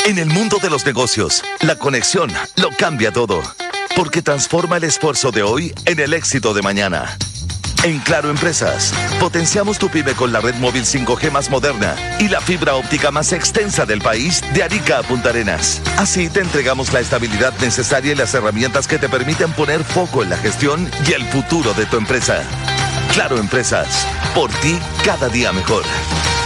En el mundo de los negocios, la conexión lo cambia todo, porque transforma el esfuerzo de hoy en el éxito de mañana. En Claro Empresas, potenciamos tu pyme con la red móvil 5G más moderna y la fibra óptica más extensa del país de Arica a Punta Arenas. Así te entregamos la estabilidad necesaria y las herramientas que te permiten poner foco en la gestión y el futuro de tu empresa. Claro Empresas, por ti cada día mejor.